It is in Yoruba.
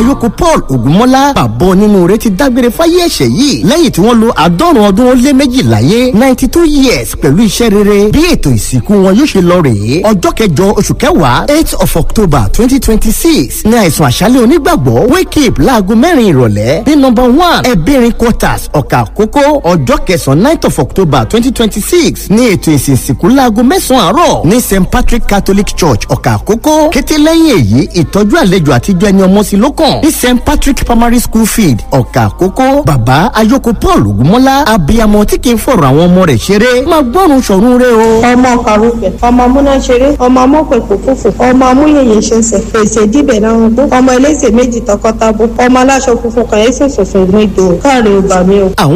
ayoko Paul Ògúnmọ́lá bàbá onínúure ti dágbére fáyé ẹ̀ṣẹ̀ yìí lẹ́yìn tí wọ́n lo 90 ọdún ó lé méjì láyé 92 years pẹ̀lú iṣẹ́ rere. Bí ètò ìsìnkú wọn yóò ṣe lọ rèé ọjọ́ kẹjọ oṣù kẹwàá 8 of October 2026 ní àìsàn àṣálẹ́ onígbàgbọ́ wake up láago 4 ìrọ̀lẹ́ ní number 1 ẹ̀bẹ̀rin quarters ọ̀kà àkókò. Ọjọ́ kẹsàn-án 9 of October 2026 ní ètò ìsìnkú láago 9 àárọ̀ ní St Patrick Catholic Church ọ̀kà àkókò. Kété lẹ́yìn èyí ìtọ́jú àlejò àtijọ́ ẹni ọmọ sí lókàn ní St Patrick Primary School field ọ̀kà àkókò. Bàbá ayoko Paul Ògúnmọ́lá abiyamọ tí kì í fọ̀rọ̀ àwọn ọmọ rẹ̀ ṣeré máa gbọ́rùn ṣọ̀run rẹ o. ọmọ kàrúfẹ̀ ọmọ amúnáṣeré ọmọ amọ́pẹ̀pọ̀ fòfò ọmọ amúyẹ̀yẹ̀ ṣẹṣẹ̀ fèsì ìdíbẹ̀ náà gbó ọmọ ẹlẹ́sẹ̀ méjì tọkọtabo ọmọ aláṣọ funfun kan ẹ̀sìn funfun gbẹ̀dọ̀ káàrin ọgbà mi o.